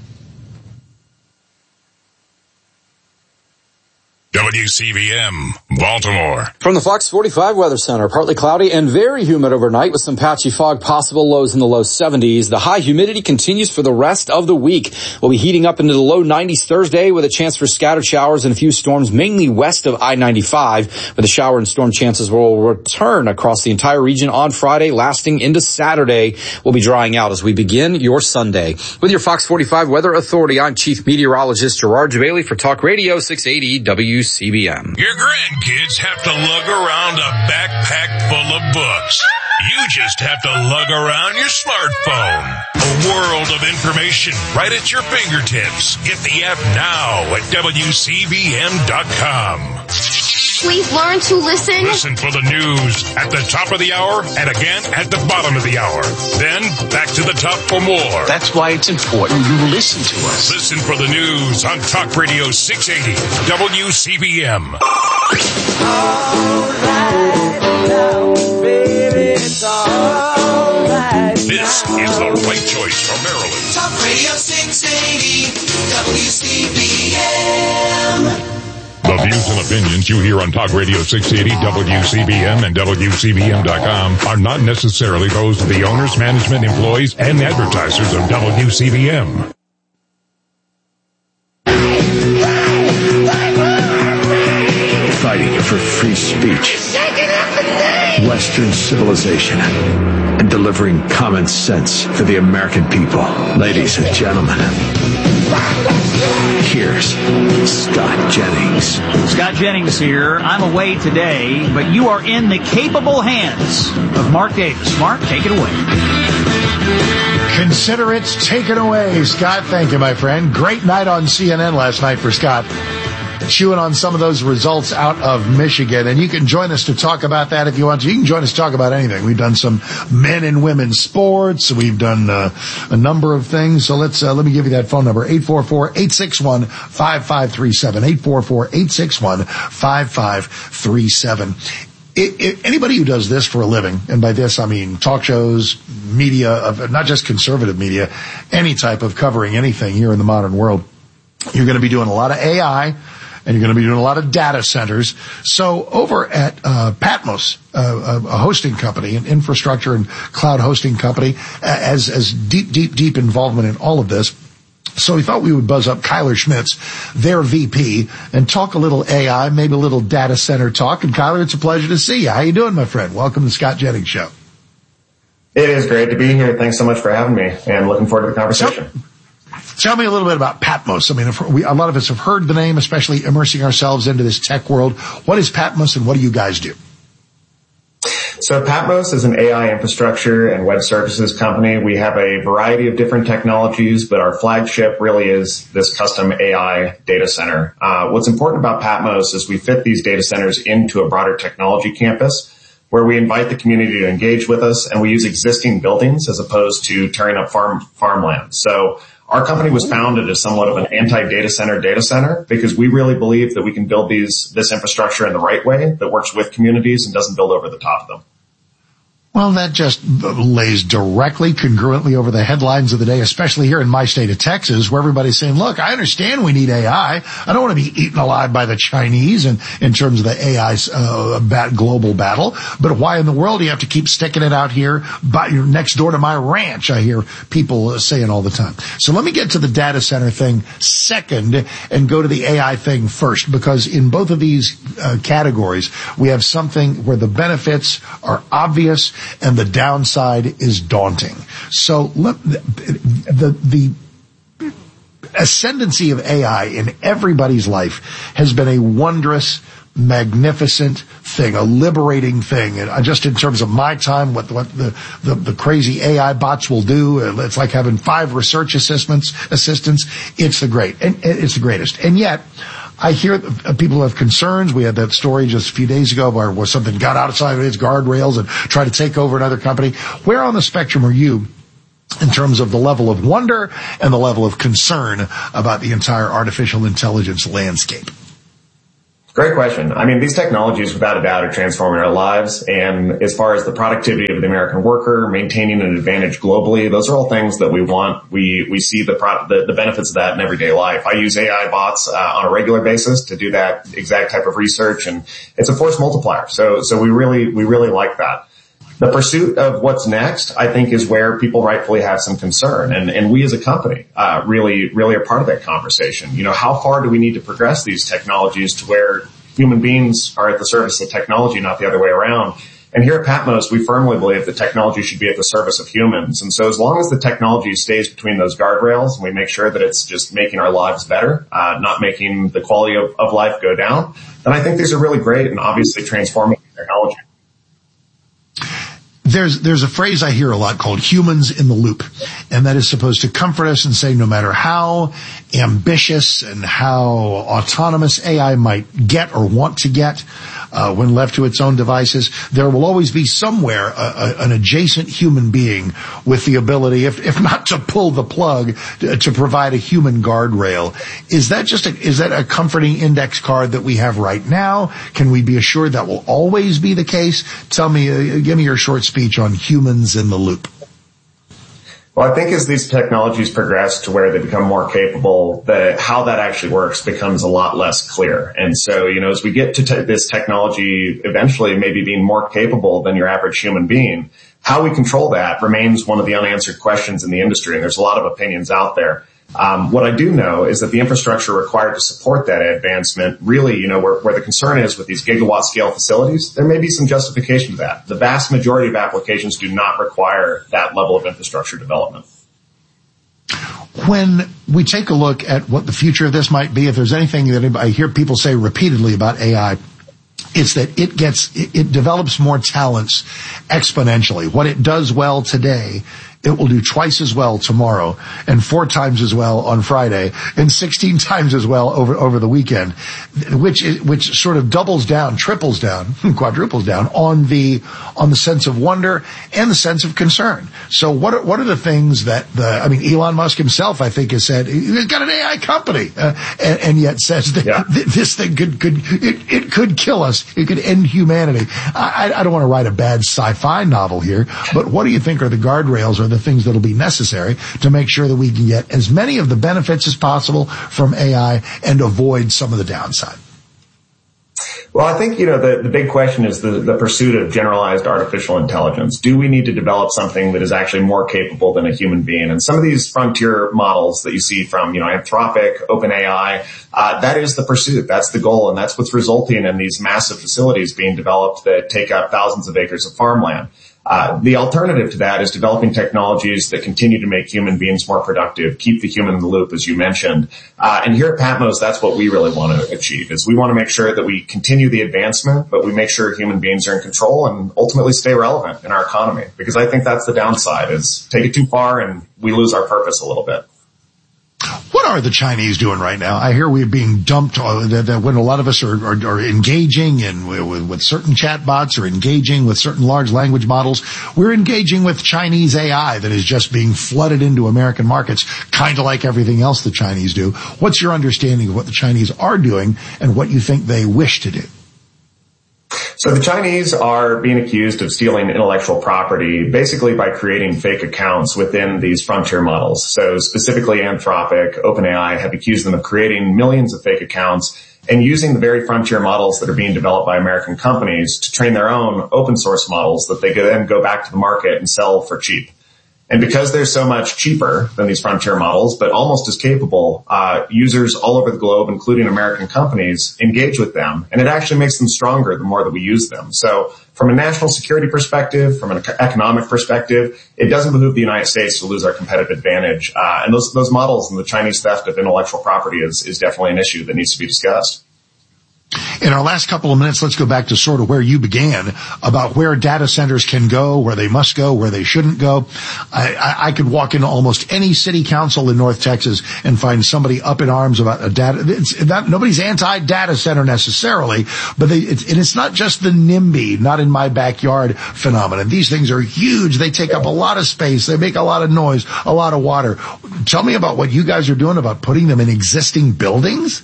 W C V M, Baltimore. From the Fox forty-five Weather Center, partly cloudy and very humid overnight with some patchy fog possible, lows in the low seventies. The high humidity continues for the rest of the week. We'll be heating up into the low nineties Thursday with a chance for scattered showers and a few storms, mainly west of I ninety-five, where the shower and storm chances will return across the entire region on Friday, lasting into Saturday. We'll be drying out as we begin your Sunday. With your Fox forty-five Weather Authority, I'm Chief Meteorologist Gerard Bailey for Talk Radio six eighty W C B M. Your grandkids have to lug around a backpack full of books. You just have to lug around your smartphone. A world of information right at your fingertips. Get the app now at W C B M dot com. Please learn to listen. Listen for the news at the top of the hour and again at the bottom of the hour. Then back to the top for more. That's why it's important you listen to us. Listen for the news on Talk Radio six eighty W C B M. All right now, baby, it's all right. This is the right choice for Maryland. Talk Radio six eighty W C B M. The views and opinions you hear on Talk Radio six eighty W C B M and W C B M dot com are not necessarily those of the owners, management, employees, and advertisers of W C B M. Fighting for free speech, Western civilization, and delivering common sense for the American people. Ladies and gentlemen, here's Scott Jennings. Scott Jennings here. I'm away today, but you are in the capable hands of Mark Davis. Mark, take it away. Consider it taken away, Scott. Thank you, my friend. Great night on C N N last night for Scott, chewing on some of those results out of Michigan. And you can join us to talk about that if you want to. You can join us to talk about anything. We've done some men and women sports. We've done uh, a number of things. So let's uh, let me give you that phone number, eight four four, eight six one, five five three seven, eight four four, eight six one, five five three seven. It, it, anybody who does this for a living, and by this I mean talk shows, media, of not just conservative media, any type of covering anything here in the modern world, you're going to be doing a lot of A I, and you're going to be doing a lot of data centers. So over at uh, Patmos, uh, a hosting company, an infrastructure and cloud hosting company, as as deep, deep, deep involvement in all of this. So we thought we would buzz up Kyler Schmitz, their V P, and talk a little A I, maybe a little data center talk. And Kyler, it's a pleasure to see you. How you doing, my friend? Welcome to the Scott Jennings Show. It is great to be here. Thanks so much for having me, and looking forward to the conversation. Tell me a little bit about Patmos. I mean, if we, a lot of us have heard the name, especially immersing ourselves into this tech world. What is Patmos, and what do you guys do? So Patmos is an A I infrastructure and web services company. We have a variety of different technologies, but our flagship really is this custom A I data center. Uh, what's important about Patmos is we fit these data centers into a broader technology campus where we invite the community to engage with us, and we use existing buildings as opposed to tearing up farm farmland. So our company was founded as somewhat of an anti-data center data center because we really believe that we can build these this infrastructure in the right way that works with communities and doesn't build over the top of them. Well, that just lays directly, congruently over the headlines of the day, especially here in my state of Texas, where everybody's saying, look, I understand we need A I. I don't want to be eaten alive by the Chinese in, in terms of the A I uh, bat, global battle. But why in the world do you have to keep sticking it out here by, next door to my ranch? I hear people saying all the time. So let me get to the data center thing second and go to the A I thing first, because in both of these uh, categories, we have something where the benefits are obvious and the downside is daunting. So let, the, the ascendancy of A I in everybody's life has been a wondrous, magnificent thing, a liberating thing. And just in terms of my time, what, what the, the, the crazy A I bots will do, it's like having five research assistants, assistants. It's the great, and it's the greatest. And yet, I hear people who have concerns. We had that story just a few days ago where, where something got outside of its guardrails and tried to take over another company. Where on the spectrum are you in terms of the level of wonder and the level of concern about the entire artificial intelligence landscape? Great question. I mean, these technologies, without a doubt, are transforming our lives. And as far as the productivity of the American worker, maintaining an advantage globally, those are all things that we want. We we see the pro- the, the benefits of that in everyday life. I use A I bots uh, on a regular basis to do that exact type of research, and it's a force multiplier. So so we really we really like that. The pursuit of what's next, I think, is where people rightfully have some concern. And, and we as a company, uh, really, really are part of that conversation. You know, how far do we need to progress these technologies to where human beings are at the service of technology, not the other way around? And here at Patmos, we firmly believe that technology should be at the service of humans. And so as long as the technology stays between those guardrails and we make sure that it's just making our lives better, uh, not making the quality of, of life go down, then I think these are really great and obviously transforming technology. There's, there's a phrase I hear a lot called humans in the loop. And that is supposed to comfort us and say no matter how ambitious and how autonomous A I might get or want to get, uh, when left to its own devices, there will always be somewhere a, a, an adjacent human being with the ability, if, if not to pull the plug, to, to provide a human guardrail. Is that just a, is that a comforting index card that we have right now? Can we be assured that will always be the case? Tell me, uh, give me your short speech on humans in the loop. Well, I think as these technologies progress to where they become more capable, the, how that actually works becomes a lot less clear. And so, you know, as we get to te- this technology eventually maybe being more capable than your average human being, how we control that remains one of the unanswered questions in the industry. And there's a lot of opinions out there. Um, what I do know is that the infrastructure required to support that advancement really, you know, where, where the concern is with these gigawatt scale facilities, there may be some justification to that. The vast majority of applications do not require that level of infrastructure development. When we take a look at what the future of this might be, if there's anything that I hear people say repeatedly about A I, it's that it gets, it, it develops more talents exponentially. What it does well today, it will do twice as well tomorrow, and four times as well on Friday, and sixteen times as well over over the weekend, which is, which sort of doubles down, triples down, quadruples down on the on the sense of wonder and the sense of concern. So what are, what are the things that the I mean Elon Musk himself, I think, has said he's got an A I company, uh, and, and yet says that yeah. th- this thing could could it, it could kill us, it could end humanity. I, I don't want to write a bad sci-fi novel here, but what do you think are the guardrails or the things that will be necessary to make sure that we can get as many of the benefits as possible from A I and avoid some of the downside? Well, I think, you know, the, the big question is the, the pursuit of generalized artificial intelligence. Do we need to develop something that is actually more capable than a human being? And some of these frontier models that you see from, you know, Anthropic, OpenAI, uh, that is the pursuit. That's the goal. And that's what's resulting in these massive facilities being developed that take up thousands of acres of farmland. Uh, the alternative to that is developing technologies that continue to make human beings more productive, keep the human in the loop, as you mentioned. Uh, and here at Patmos, that's what we really want to achieve, is we want to make sure that we continue the advancement, but we make sure human beings are in control and ultimately stay relevant in our economy. Because I think that's the downside, is take it too far and we lose our purpose a little bit. What are the Chinese doing right now? I hear we're being dumped, uh, that, that when a lot of us are, are, are engaging in, with, with certain chatbots or engaging with certain large language models, we're engaging with Chinese A I that is just being flooded into American markets, kind of like everything else the Chinese do. What's your understanding of what the Chinese are doing and what you think they wish to do? So the Chinese are being accused of stealing intellectual property basically by creating fake accounts within these frontier models. So specifically Anthropic, OpenAI have accused them of creating millions of fake accounts and using the very frontier models that are being developed by American companies to train their own open source models that they could then go back to the market and sell for cheap. And because they're so much cheaper than these frontier models, but almost as capable, uh, users all over the globe, including American companies, engage with them. And it actually makes them stronger the more that we use them. So from a national security perspective, from an economic perspective, it doesn't behoove the United States to lose our competitive advantage. Uh, and those, those models and the Chinese theft of intellectual property is, is definitely an issue that needs to be discussed. In our last couple of minutes, let's go back to sort of where you began about where data centers can go, where they must go, where they shouldn't go. I, I, I could walk into almost any city council in North Texas and find somebody up in arms about a data. It's not, nobody's anti-data center necessarily, but they, it's, and it's not just the NIMBY, not in my backyard phenomenon. These things are huge. They take up a lot of space. They make a lot of noise, a lot of water. Tell me about what you guys are doing about putting them in existing buildings.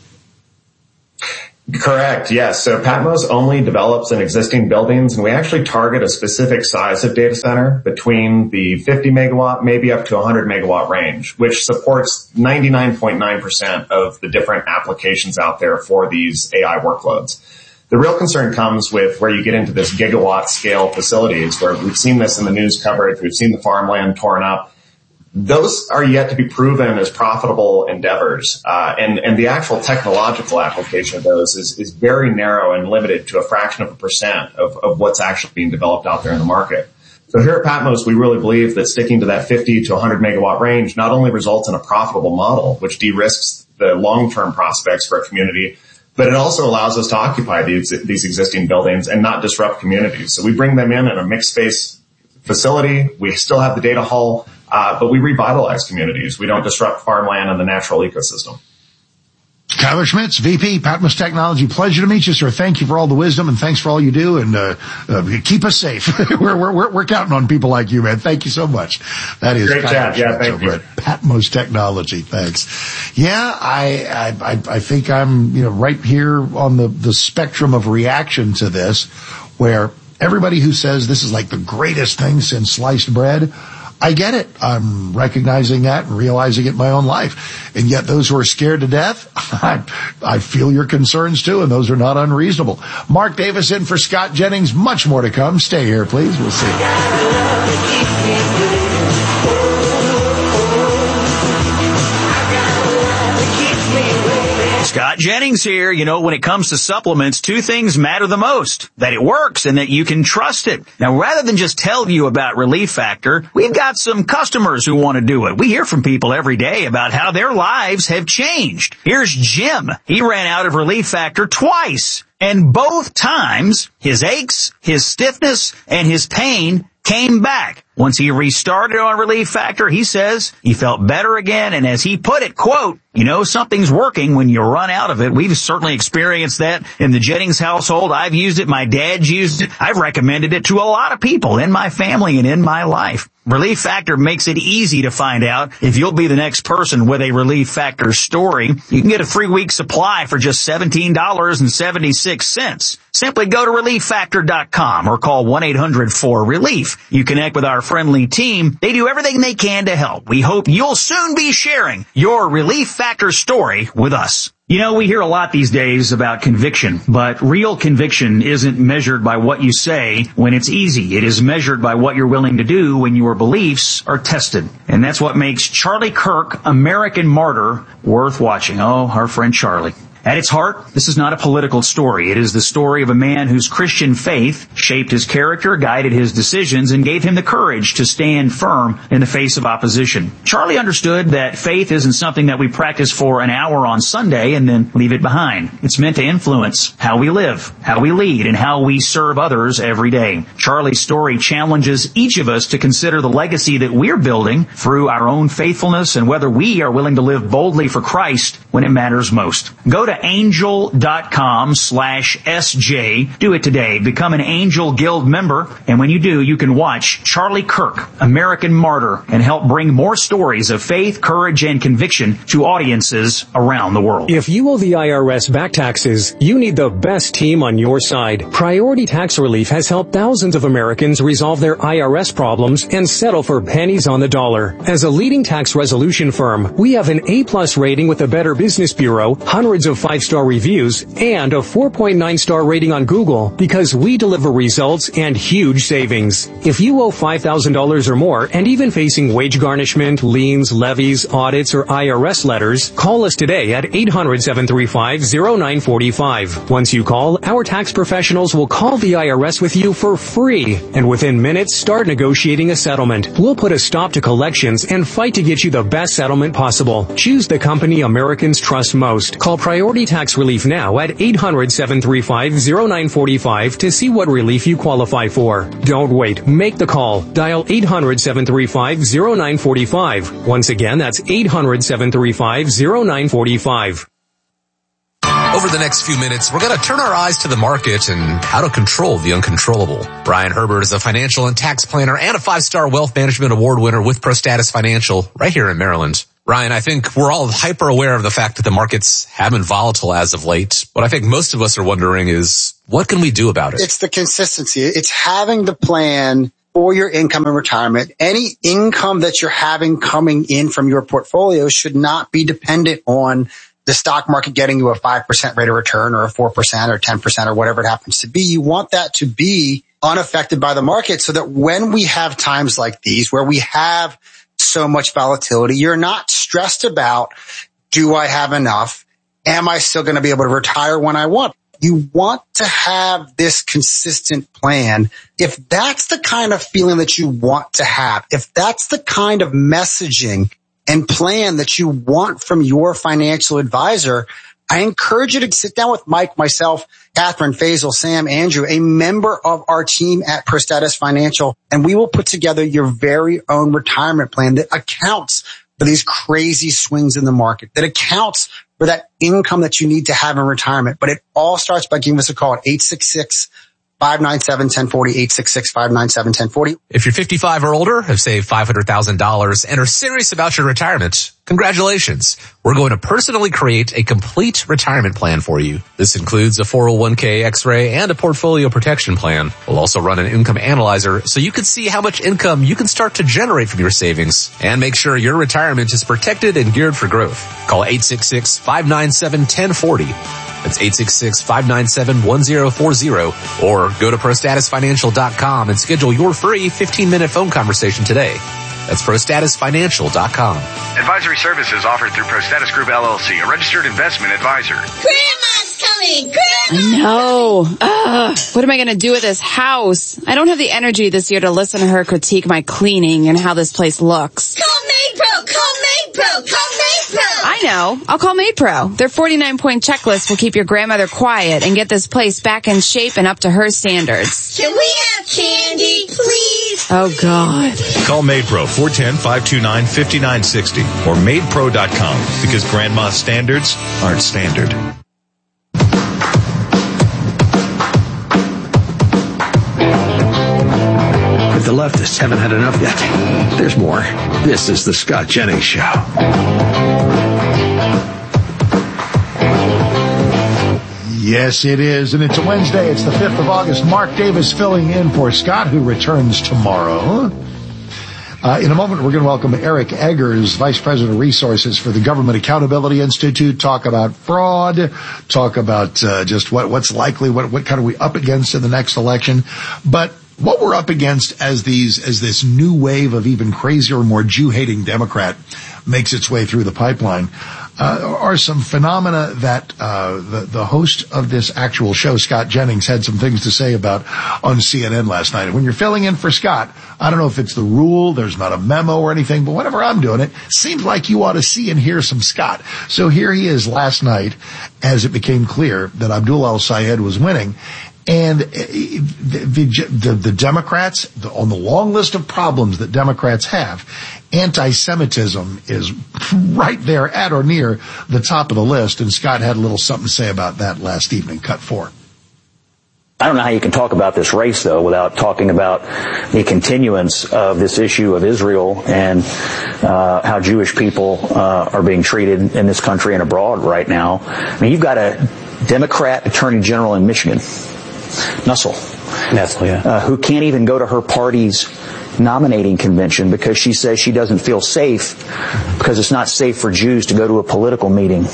Correct, yes. So Patmos only develops in existing buildings, and we actually target a specific size of data center between the fifty megawatt, maybe up to one hundred megawatt range, which supports ninety-nine point nine percent of the different applications out there for these A I workloads. The real concern comes with where you get into this gigawatt scale facilities, where we've seen this in the news coverage, we've seen the farmland torn up. Those are yet to be proven as profitable endeavors, uh, and, and the actual technological application of those is, is very narrow and limited to a fraction of a percent of, of what's actually being developed out there in the market. So here at Patmos, we really believe that sticking to that fifty to one hundred megawatt range not only results in a profitable model, which de-risks the long-term prospects for a community, but it also allows us to occupy these, these existing buildings and not disrupt communities. So we bring them in in a mixed space facility. We still have the data hall. Uh, but we revitalize communities. We don't disrupt farmland and the natural ecosystem. Kyler Schmitz, V P, Patmos Technology. Pleasure to meet you, sir. Thank you for all the wisdom and thanks for all you do. And uh, uh keep us safe. we're, we're we're counting on people like you, man. Thank you so much. That is great chat. Yeah, thank you. Patmos Technology. Thanks. Yeah, I, I I think I'm you know right here on the the spectrum of reaction to this, where everybody who says this is like the greatest thing since sliced bread. I get it. I'm recognizing that and realizing it in my own life. And yet those who are scared to death, I, I feel your concerns too, and those are not unreasonable. Mark Davis in for Scott Jennings. Much more to come. Stay here, please. We'll see you. Scott Jennings here. You know, when it comes to supplements, two things matter the most. That it works and that you can trust it. Now, rather than just tell you about Relief Factor, we've got some customers who want to do it. We hear from people every day about how their lives have changed. Here's Jim. He ran out of Relief Factor twice. And both times, his aches, his stiffness, and his pain came back. Once he restarted on Relief Factor, he says he felt better again. And as he put it, quote, you know, something's working when you run out of it. We've certainly experienced that in the Jennings household. I've used it. My dad's used it. I've recommended it to a lot of people in my family and in my life. Relief Factor makes it easy to find out if you'll be the next person with a Relief Factor story. You can get a three-week supply for just seventeen dollars and seventy-six cents. Simply go to relief factor dot com or call one eight hundred four relief. You connect with our friendly team. They do everything they can to help. We hope you'll soon be sharing your Relief Factor story with us. You know, we hear a lot these days about conviction, but real conviction isn't measured by what you say when it's easy. It is measured by what you're willing to do when your beliefs are tested. And that's what makes Charlie Kirk, American Martyr, worth watching. Oh, our friend Charlie. At its heart, this is not a political story. It is the story of a man whose Christian faith shaped his character, guided his decisions, and gave him the courage to stand firm in the face of opposition. Charlie understood that faith isn't something that we practice for an hour on Sunday and then leave it behind. It's meant to influence how we live, how we lead, and how we serve others every day. Charlie's story challenges each of us to consider the legacy that we're building through our own faithfulness and whether we are willing to live boldly for Christ when it matters most. Go to to angel.com slash SJ. Do it today. Become an Angel Guild member. And when you do, you can watch Charlie Kirk, American Martyr, and help bring more stories of faith, courage, and conviction to audiences around the world. If you owe the I R S back taxes, you need the best team on your side. Priority Tax Relief has helped thousands of Americans resolve their I R S problems and settle for pennies on the dollar. As a leading tax resolution firm, we have an A-plus rating with the Better Business Bureau, hundreds of five-star reviews, and a four point nine star rating on Google because we deliver results and huge savings. If you owe five thousand dollars or more and even facing wage garnishment, liens, levies, audits, or I R S letters, call us today at eight hundred, seven three five, zero nine four five. Once you call, our tax professionals will call the I R S with you for free, and within minutes start negotiating a settlement. We'll put a stop to collections and fight to get you the best settlement possible. Choose the company Americans trust most. Call Priority Tax Relief now at eight hundred, seven three five, zero nine four five to see what relief you qualify for. Don't wait. Make the call. Dial eight hundred, seven three five, zero nine four five. Once again, that's eight hundred, seven three five, zero nine four five. Over the next few minutes, we're going to turn our eyes to the market and how to control the uncontrollable. Brian Herbert is a financial and tax planner and a five-star wealth management award winner with ProStatus Financial right here in Maryland. Ryan, I think we're all hyper aware of the fact that the markets have been volatile as of late. What I think most of us are wondering is, what can we do about it? It's the consistency. It's having the plan for your income and retirement. Any income that you're having coming in from your portfolio should not be dependent on the stock market getting you a five percent rate of return or a four percent or ten percent or whatever it happens to be. You want that to be unaffected by the market so that when we have times like these where we have so much volatility, you're not stressed about, do I have enough? Am I still going to be able to retire when I want? You want to have this consistent plan. If that's the kind of feeling that you want to have, if that's the kind of messaging and plan that you want from your financial advisor, I encourage you to sit down with Mike, myself, Catherine, Faisal, Sam, Andrew, a member of our team at ProStatus Financial, and we will put together your very own retirement plan that accounts for these crazy swings in the market, that accounts for that income that you need to have in retirement. But it all starts by giving us a call at eight six six, five nine seven, one zero four zero, eight six six, five nine seven, one zero four zero. If you're fifty-five or older, have saved five hundred thousand dollars, and are serious about your retirement, congratulations. We're going to personally create a complete retirement plan for you. This includes a four oh one k X-ray and a portfolio protection plan. We'll also run an income analyzer so you can see how much income you can start to generate from your savings and make sure your retirement is protected and geared for growth. Call eight six six, five nine seven, one zero four zero. That's eight six six, five nine seven, one zero four zero, or go to pro status financial dot com and schedule your free fifteen minute phone conversation today. That's pro status financial dot com. Advisory services offered through ProStatus Group L L C, a registered investment advisor. Grandma's coming! Grandma! I know. Ugh. What am I going to do with this house? I don't have the energy this year to listen to her critique my cleaning and how this place looks. Call MaidPro! Call MaidPro! Call MaidPro! I know. I'll call MaidPro. Their forty-nine point checklist will keep your grandmother quiet and get this place back in shape and up to her standards. Can we have candy, please? Oh, God. Call MaidPro, four one zero, five two nine, five nine six zero or maid pro dot com because grandma's standards aren't standard. But the leftists haven't had enough yet. There's more. This is the Scott Jennings Show. Yes, it is. And it's a Wednesday. It's the fifth of August. Mark Davis filling in for Scott, who returns tomorrow. Uh, in a moment, we're going to welcome Eric Eggers, Vice President of Resources for the Government Accountability Institute, talk about fraud, talk about uh, just what, what's likely, what, what kind of we up against in the next election. But what we're up against as these, as this new wave of even crazier, more Jew-hating Democrat makes its way through the pipeline, uh, are some phenomena that, uh, the, the host of this actual show, Scott Jennings, had some things to say about on C N N last night. And when you're filling in for Scott, I don't know if it's the rule, there's not a memo or anything, but whenever I'm doing it, seems like you ought to see and hear some Scott. So here he is last night as it became clear that Abdul El-Sayed was winning. And the, the, the, the Democrats, the, on the long list of problems that Democrats have, anti-Semitism is right there at or near the top of the list. And Scott had a little something to say about that last evening. Cut four. I don't know how you can talk about this race, though, without talking about the continuance of this issue of Israel and uh, how Jewish people uh, are being treated in this country and abroad right now. I mean, you've got a Democrat Attorney General in Michigan, Nussel, Nussel, yeah. uh, who can't even go to her party's nominating convention because she says she doesn't feel safe because it's not safe for Jews to go to a political meeting.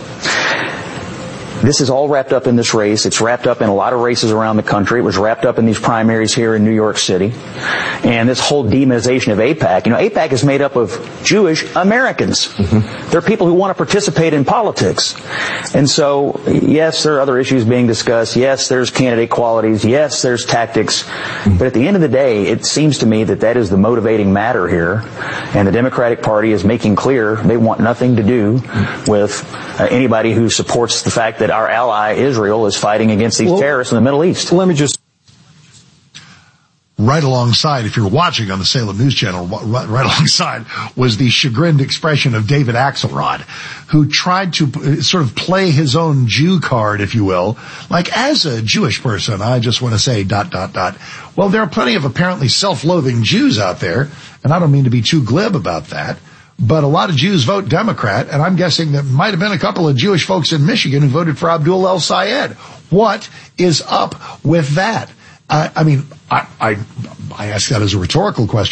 This is all wrapped up in this race. It's wrapped up in a lot of races around the country. It was wrapped up in these primaries here in New York City. And this whole demonization of AIPAC. You know, AIPAC is made up of Jewish Americans. Mm-hmm. They're people who want to participate in politics. And so, yes, there are other issues being discussed. Yes, there's candidate qualities. Yes, there's tactics. Mm-hmm. But at the end of the day, it seems to me that that is the motivating matter here. And the Democratic Party is making clear they want nothing to do with uh, anybody who supports the fact that our ally Israel is fighting against these well, terrorists in the Middle East. Let me just... Right alongside, if you're watching on the Salem News Channel, right, right alongside was the chagrined expression of David Axelrod, who tried to sort of play his own Jew card, if you will. Like, as a Jewish person, I just want to say dot, dot, dot. Well, there are plenty of apparently self-loathing Jews out there, and I don't mean to be too glib about that. But a lot of Jews vote Democrat, and I'm guessing there might have been a couple of Jewish folks in Michigan who voted for Abdul El-Sayed. What is up with that? I, I mean, I, I, I ask that as a rhetorical question.